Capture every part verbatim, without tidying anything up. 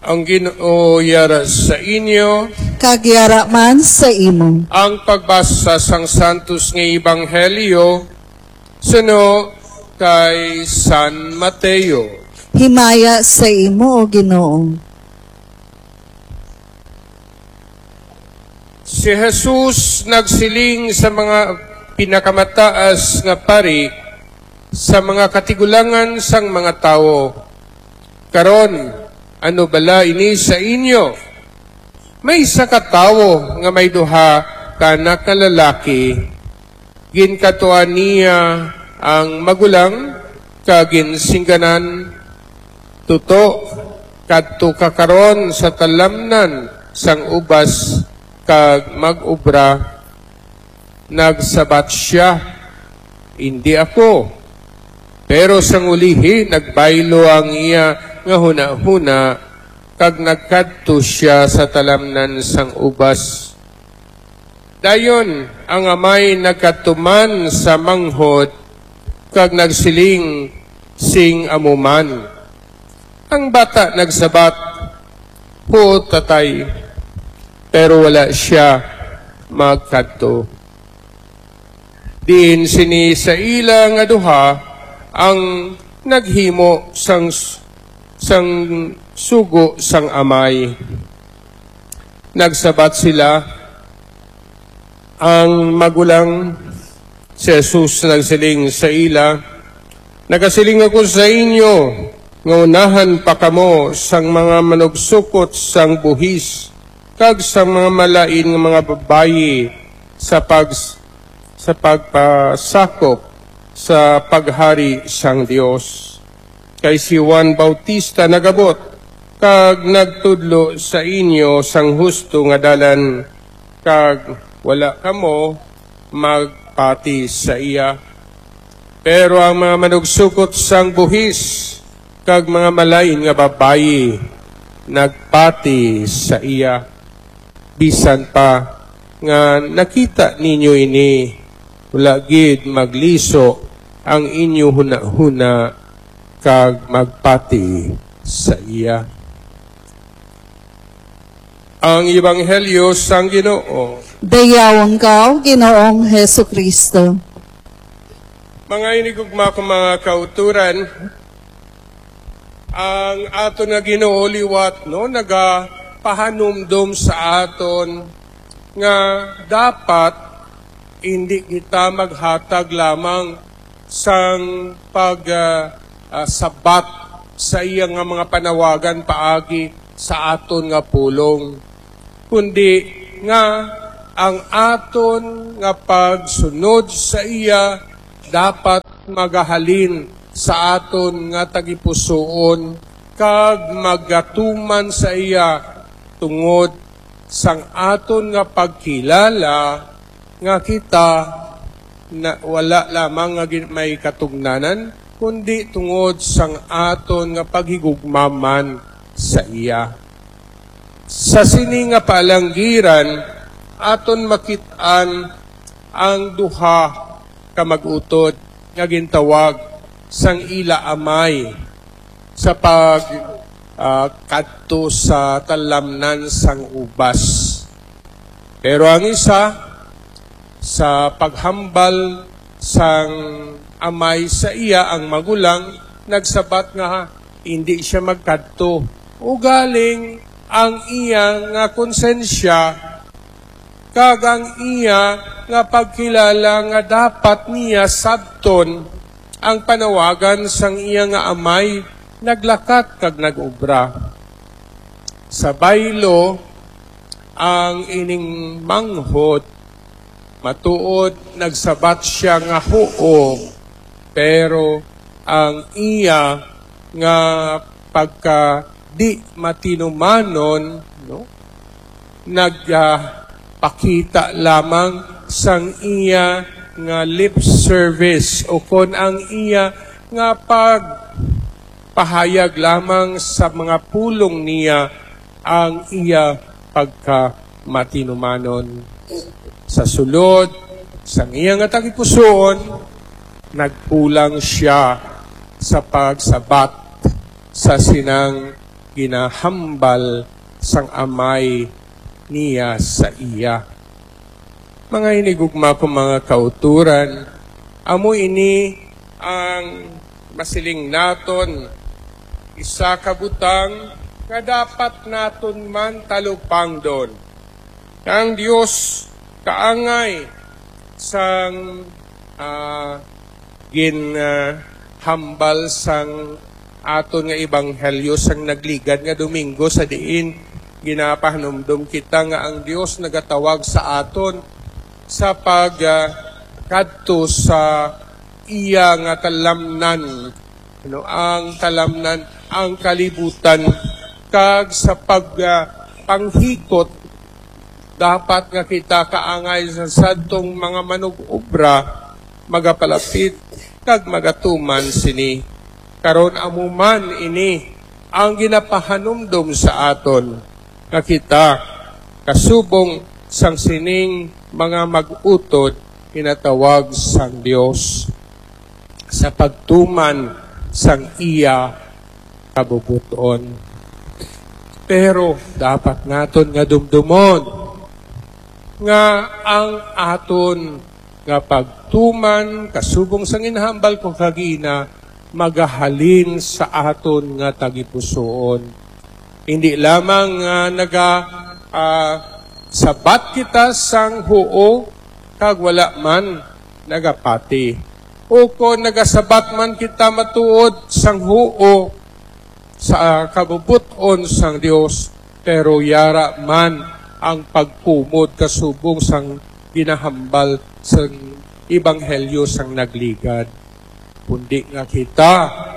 Ang Ginoo yara sa inyo, kagyara man sa imo. ang pagbasa sang Santos nga Ebanghelyo suno kay San Mateo. Himaya sa imo, O Ginoo. Si Jesus nagsiling sa mga pinakamataas nga pari sa mga katigulangan sang mga tao. Karon, ano bala ini sa inyo? May isa ka tawo nga may duha ka anak nga lalaki. Ginkatuan niya ang magulang kaginsingganan tuto kadto kakaron sa talamnan sang ubas kag mag-ubra. Nagsabat siya, hindi ako. Pero sang ulihi, nagbaylo ang iya nga huna-huna, kag nagkadto siya sa talamnan sang ubas. Dayon, ang amay nagkatuman sa manghod, kag nagsiling sing amuman. Ang bata nagsabat, po tatay, pero wala siya magkadto. Din sini sa ila nga duha ang naghimo sang sang sugo sang amay. Nagsabat sila, ang magulang si Jesus nagsiling sa ila, nagasiling ako sa inyo, nga unahan pa kamo sang mga manugsukot sang buhis, kag sang mga malain nga mga babayi sa pag sa pagpasakop sa paghari sang Dios. Kay si Juan Bautista nagabot, kag nagtudlo sa inyo sang husto nga dalan, kag wala kamo magpati sa iya. Pero ang mga manugsukot sang buhis, kag mga malain nga babayi, nagpati sa iya. Bisan pa nga nakita ninyo ini, wala gid magliso ang inyo huna-huna kag magpati sa iya. Ang Ebanghelyo sang Ginoo. Dayawang ka, Ginoong Hesu Kristo. Mga inigugma ko mga kauturan, ang aton nga Ginoo liwat no nagapahanumdum sa aton nga dapat hindi kita maghatag lamang sang pag uh, uh, sabat sa iyang nga mga panawagan paagi sa aton nga pulong, kundi nga ang aton nga pagsunod sa iya dapat magahalin sa aton nga tagipusoon kag magatuman sa iya tungod sang aton nga pagkilala nga kita na wala lamang nga may katugnanan, kundi tungod sang aton nga paghigugmaman sa iya. Sa sini nga palanggiran, aton makitaan ang duha ka mag-utod nga gintawag sang ila amay sa pag uh, kadto sa talamnan sang ubas. Pero ang isa, sa paghambal sang amay sa iya ang magulang, nagsabat nga hindi siya magkadto. Ugaling ang iya nga konsensya, kag ang iya nga pagkilala nga dapat niya sabton ang panawagan sang iya nga amay, naglakat kag nagubra. Sa baylo, ang ining manghod, matuod, nagsabat siya nga huo, pero ang iya nga pagka di matinumanon, no, nagpakita uh, lamang sang iya nga lip service o kon ang iya nga pagpahayag lamang sa mga pulong niya ang iya pagka matinumanon. Sa sulod, sa iyang nga tagipusoon, nagkulang siya sa pagsabat sa sinang ginahambal sang amay niya sa iya. Mga hinigugma ko mga kauturan, amo ini ang masiling naton, isa kabutang nga dapat naton man talupang doon. Ang Diyos kaangay sang uh, ginhambal uh, sang aton nga ebanghelyo sang nagligad nga Domingo sa diin ginapahanumdum kita nga ang Dios nagatawag sa aton sa pag uh, kadto sa iya nga talamnan, ano ang talamnan, ang kalibutan, kag sa pag uh, panghikot dapat nga kita kaangay sa sadtong mga manug-obra magapalapit kag magatuman sini. Karon amuman ini ang ginapahanumdum sa aton nga kita kasubong sang sining mga mag-utod kinatawag sang Dios sa pagtuman sang iya kabubuton. Pero dapat naton nga dumdumon nga ang aton nga pagtuman kasubong sang inhambal ko kagina magahalin sa aton nga tagipusoon. Hindi lamang nga uh, naga uh, sabat kita sang huo kag wala man nagapati. O kung nagasabat man kita matuod sang huo sa uh, kabubuton sang Dios, pero yara man ang pagpumod kasubong sang ginahambal sang ebanghelyo sang nagligad. Kundi nga kita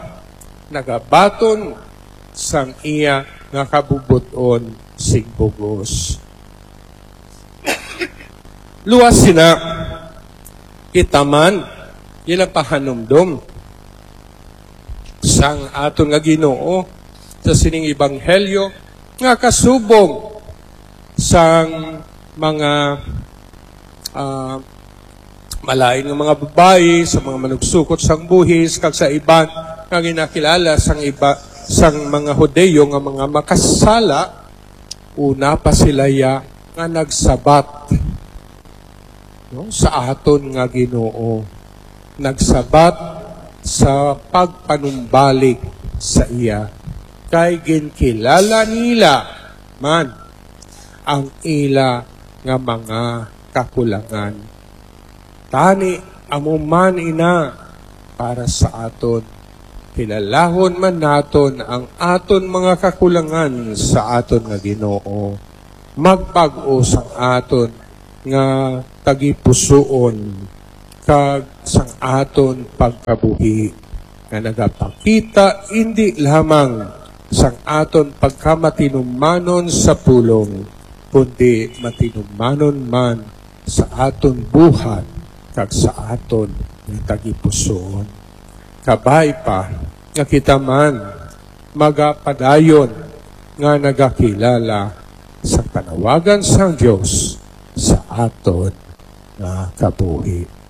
nagabaton sang iya nga kabubuton sing bugos. Luwas sina kita man ginapahanumdum sang aton nga Ginoo sa sining ebanghelyo nga kasubong sang mga uh, malain ng mga babae, sa mga manugsukot sang buhis, kag sa iban nga ginakilala sang iba sang mga Hudeyo nga mga makasala, una pa sila ya nga nagsabat no, sa aton nga Ginoo. Nagsabat sa pagpanumbalik sa iya. Kay ginkilala nila man ang ila nga mga kakulangan. Tani amuman ina para sa aton. Kilalahon man naton ang aton mga kakulangan sa aton nga Ginoo. Magpag-o sang aton nga tagipusoon kag sang aton pagkabuhi nga nagapakita hindi lamang sang aton pagkamatinumanon sa pulong, kundi matinumanon man sa aton buhat kag sa aton nga tagipusoon. Kabay pa nga kita man magapadayon nga nagakilala sa panawagan sang Dios sa aton nga kabuhi.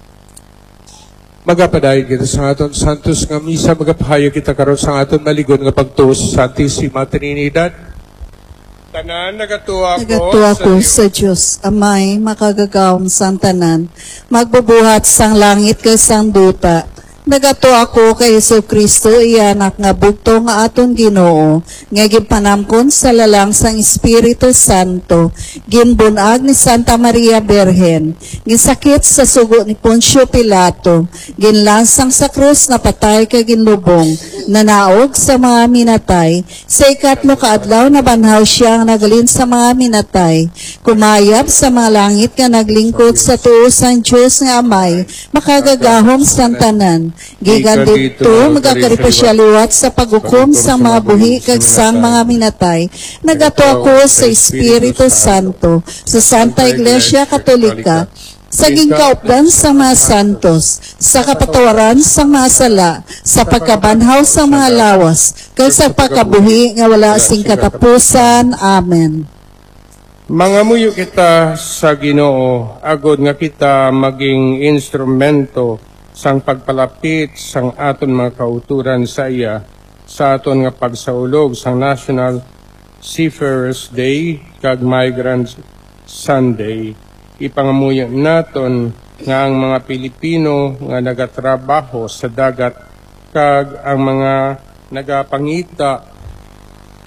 Magapadayon kita sa aton santos nga misa, magapahayo kita karon sa aton maligon nga pagtuos sa Santisima Trinidad. Tanan, nagatuwa ko, Nagatuwa ko sa Diyos, Amay, makagagawang santanan, magbubuhat sang langit kay sang duta. Nagatuwa ko kay Hesus Kristo, iyanak nga bugto nga aton Ginoo, nga ginpanamkon sa lalang sang Espiritu Santo, ginbunag ni Santa Maria Birhen, ginsakit sa sugo ni Poncio Pilato, ginlansang sa krus na patay kay ginlubong, nanaog sa mga minatay, sa ikatlo kaadlaw na banhaw siya ang nagalin sa mga minatay, kumayab sa mga langit nga naglingkod sa tuos sang Diyos nga Amay, makagagahom santanan. Gikan dito, magkakarito siya liwat sa paghukom sa mga buhi kag sang mga minatay. Nagato ako sa Espiritu Santo, sa Santa Iglesia Katolika, sa gingkaupdan sa mga santos, sa kapatawaran sa mga sala, sa pagkabanhaw sa mga lawas, kag sa pagkabuhi nga wala sing katapusan. Amen. Mangamuyo kita sa Ginoo, agod nga kita maging instrumento sang pagpalapit sang aton mga kauturan sa iya, sa aton nga pagsaulog sa National Seafarers Day kag Migrant Sunday. Ipangamuyo naton nga ang mga Pilipino nga nagatrabaho sa dagat kag ang mga nagapangita